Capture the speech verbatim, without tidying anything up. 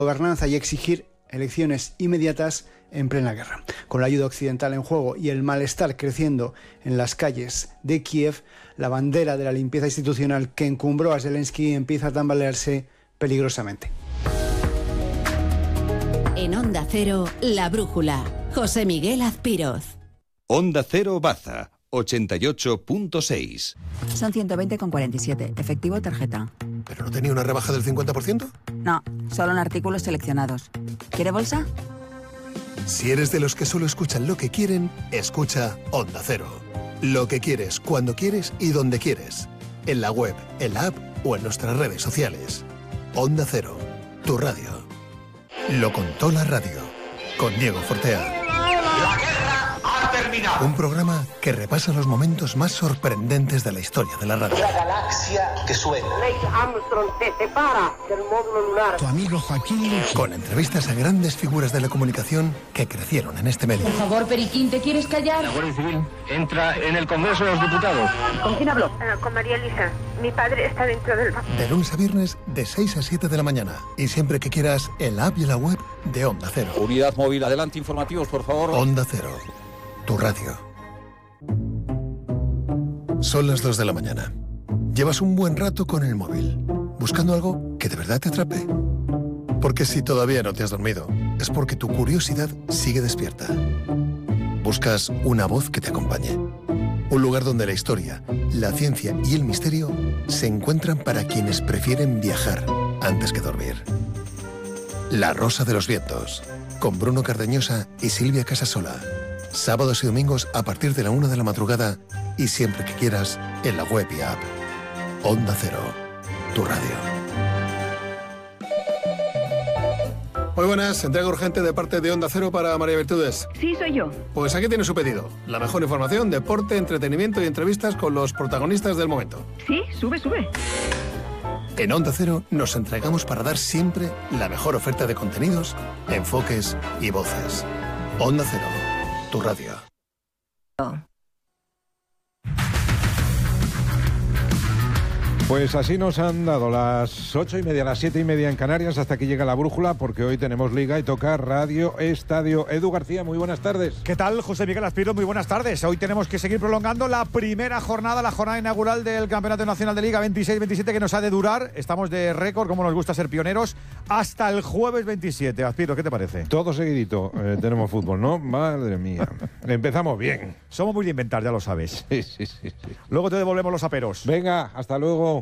gobernanza y exigir elecciones inmediatas en plena guerra. Con la ayuda occidental en juego y el malestar creciendo en las calles de Kiev, la bandera de la limpieza institucional que encumbró a Zelensky empieza a tambalearse peligrosamente. En Onda Cero, La Brújula. José Miguel Azpiroz. Onda Cero Baza, ochenta y ocho punto seis. Son ciento veinte con cuarenta y siete, efectivo o tarjeta. ¿Pero no tenía una rebaja del cincuenta por ciento? No, solo en artículos seleccionados. ¿Quiere bolsa? Si eres de los que solo escuchan lo que quieren, escucha Onda Cero. Lo que quieres, cuando quieres y donde quieres. En la web, en la app o en nuestras redes sociales. Onda Cero, tu radio. Lo contó la radio, con Diego Fortea. La guerra ha terminado. Un programa que repasa los momentos más sorprendentes de la historia de la radio. La galaxia que suena. Neil Armstrong se separa del módulo lunar. Tu amigo Joaquín Luqui. Con entrevistas a grandes figuras de la comunicación que crecieron en este medio. Por favor, Periquín, ¿te quieres callar? La Guardia Civil entra en el Congreso de los Diputados. ¿Con quién habló? Uh, con María Elisa. Mi padre está dentro del... De lunes a viernes, de seis a siete de la mañana. Y siempre que quieras, en la app y en la web de Onda Cero. Unidad móvil, adelante, informativos, por favor. Onda Cero, tu radio. Son las dos de la mañana. Llevas un buen rato con el móvil, buscando algo que de verdad te atrape. Porque si todavía no te has dormido, es porque tu curiosidad sigue despierta. Buscas una voz que te acompañe. Un lugar donde la historia, la ciencia y el misterio se encuentran para quienes prefieren viajar antes que dormir. La Rosa de los Vientos, con Bruno Cardeñosa y Silvia Casasola. Sábados y domingos a partir de la una de la madrugada y siempre que quieras en la web y app. Onda Cero, tu radio. Muy buenas, entrega urgente de parte de Onda Cero para María Virtudes. Sí, soy yo. Pues aquí tiene su pedido. La mejor información, deporte, entretenimiento y entrevistas con los protagonistas del momento. Sí, sube, sube. En Onda Cero nos entregamos para dar siempre la mejor oferta de contenidos, enfoques y voces. Onda Cero, tu radio. Pues así nos han dado las ocho y media, las siete y media en Canarias, hasta que llega la brújula, porque hoy tenemos Liga y toca Radio Estadio. Edu García, muy buenas tardes. ¿Qué tal, José Miguel Azpiroz? Muy buenas tardes. Hoy tenemos que seguir prolongando la primera jornada, la jornada inaugural del Campeonato Nacional de Liga veintiséis veintisiete, que nos ha de durar. Estamos de récord, como nos gusta ser pioneros, hasta el jueves veintisiete. Azpiroz, ¿qué te parece? Todo seguidito eh, tenemos fútbol, ¿no? Madre mía. Empezamos bien. Somos muy de inventar, ya lo sabes. Sí, sí, sí, sí. Luego te devolvemos los aperos. Venga, hasta luego.